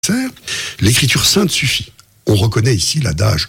l'écriture sainte suffit. On reconnaît ici l'adage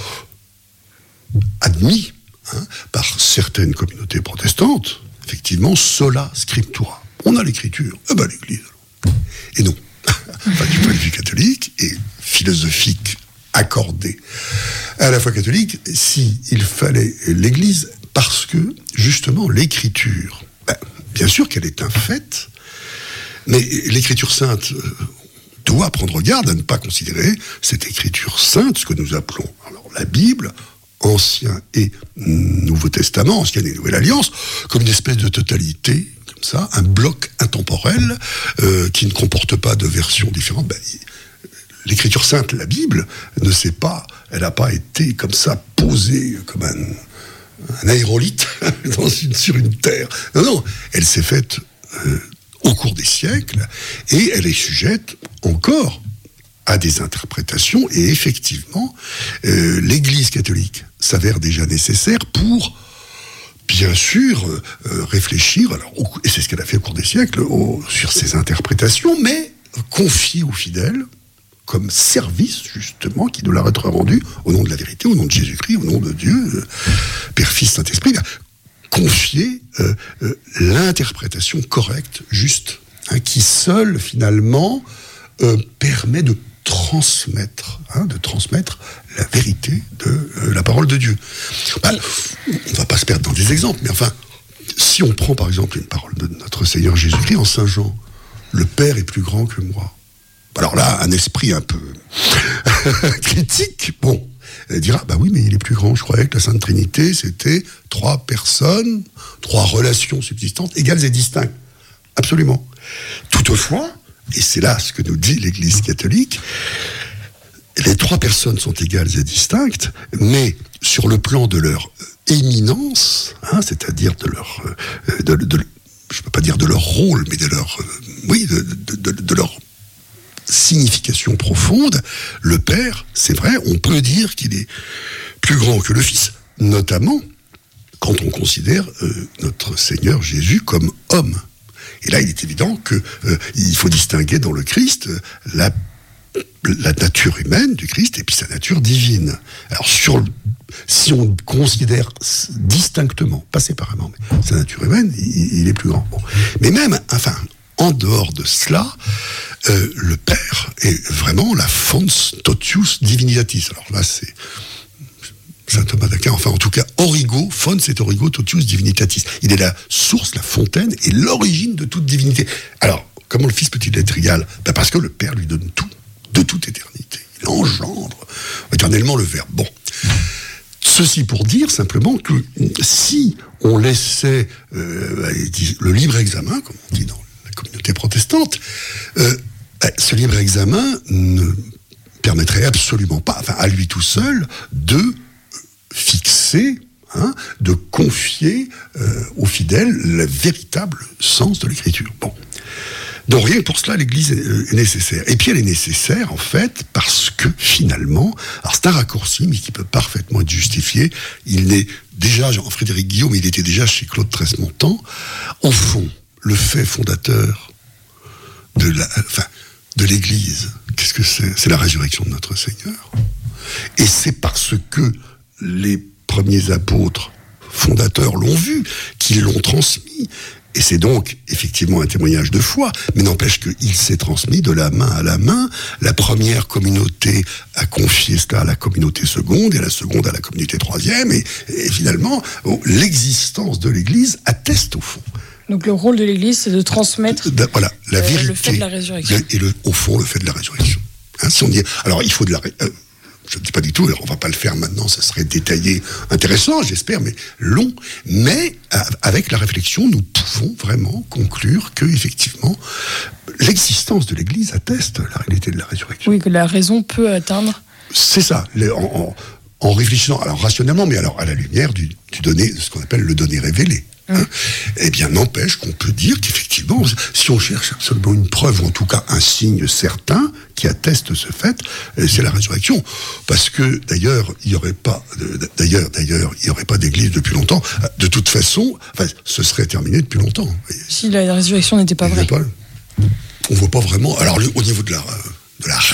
admis par certaines communautés protestantes, effectivement, sola scriptura. On a l'écriture, l'Église. Et non, du point de vue catholique et philosophique accordé à la foi catholique, il fallait l'Église parce que, justement, l'écriture, bien sûr qu'elle est un fait, mais l'écriture sainte doit prendre garde à ne pas considérer cette écriture sainte, ce que nous appelons alors la Bible, Ancien et Nouveau Testament, Ancienne et Nouvelle Alliance, comme une espèce de totalité, comme ça, un bloc intemporel qui ne comporte pas de versions différentes. L'écriture sainte, la Bible, elle n'a pas été comme ça posée comme un aérolithe sur une terre. Non, elle s'est faite au cours des siècles, et elle est sujette encore à des interprétations, et effectivement, l'Église catholique s'avère déjà nécessaire pour, bien sûr, réfléchir, et c'est ce qu'elle a fait au cours des siècles, sur ces interprétations, mais confier aux fidèles, comme service, justement, qui nous leur être rendu au nom de la vérité, au nom de Jésus-Christ, au nom de Dieu, Père, Fils, Saint-Esprit, confier l'interprétation correcte, juste, qui seule, finalement, permet de transmettre la vérité de la parole de Dieu. On ne va pas se perdre dans des exemples, mais enfin, si on prend par exemple une parole de notre Seigneur Jésus-Christ en Saint Jean, le Père est plus grand que moi. Alors là, un esprit un peu critique, dira, oui, mais il est plus grand. Je croyais que la Sainte Trinité, c'était 3 personnes, 3 relations subsistantes, égales et distinctes. Absolument. Toutefois, et c'est là ce que nous dit l'Église catholique, les 3 personnes sont égales et distinctes, mais sur le plan de leur éminence, c'est-à-dire de leur... je ne peux pas dire de leur rôle, mais de leur... de leur signification profonde, le Père, c'est vrai, on peut dire qu'il est plus grand que le Fils, notamment quand on considère notre Seigneur Jésus comme homme. Et là, il est évident qu'il faut distinguer dans le Christ la nature humaine du Christ et puis sa nature divine. Alors, si on considère distinctement, pas séparément, mais sa nature humaine, il est plus grand. Mais même, en dehors de cela, le Père est vraiment la fons totius divinitatis. Alors là, c'est saint Thomas d'Aquin, en tout cas, origo, fons et origo totius divinitatis. Il est la source, la fontaine et l'origine de toute divinité. Alors, comment le Fils peut-il être égal ? Parce que le Père lui donne tout, de toute éternité. Il engendre éternellement le Verbe. Ceci pour dire simplement que si on laissait le libre examen, comme on dit dans la communauté protestante, ce libre examen ne permettrait absolument pas, à lui tout seul, de fixer, de confier aux fidèles le véritable sens de l'écriture. Donc rien que pour cela, l'Église est nécessaire. Et puis elle est nécessaire, en fait, parce que finalement, alors c'est un raccourci, mais qui peut parfaitement être justifié, il est déjà, Jean-Frédéric Guillaume, il était déjà chez Claude Tresmontant, au fond, le fait fondateur de l'Église, qu'est-ce que c'est ? C'est la résurrection de notre Seigneur. Et c'est parce que les premiers apôtres fondateurs l'ont vu, qu'ils l'ont transmis. Et c'est donc effectivement un témoignage de foi, mais n'empêche qu'il s'est transmis de la main à la main. La première communauté a confié cela à la communauté seconde, et la seconde à la communauté troisième, et finalement, l'existence de l'Église atteste au fond. Donc le rôle de l'Église, c'est de transmettre la vérité, le fait de la résurrection. Et au fond, le fait de la résurrection. Si on dit, alors il faut de la... je ne dis pas du tout, alors on ne va pas le faire maintenant, ça serait détaillé, intéressant, j'espère, mais long. Mais avec la réflexion, nous pouvons vraiment conclure que, effectivement, l'existence de l'Église atteste la réalité de la résurrection. Oui, que la raison peut atteindre. C'est ça, en réfléchissant, alors rationnellement, mais alors à la lumière du donné, ce qu'on appelle le donné révélé. Eh bien, n'empêche qu'on peut dire qu'effectivement, si on cherche absolument une preuve, ou en tout cas un signe certain qui atteste ce fait, c'est la résurrection. Parce que d'ailleurs, il n'y aurait pas d'église depuis longtemps. De toute façon, ce serait terminé depuis longtemps. Si la résurrection n'était pas vraie. On ne voit pas vraiment. Alors, au niveau de de la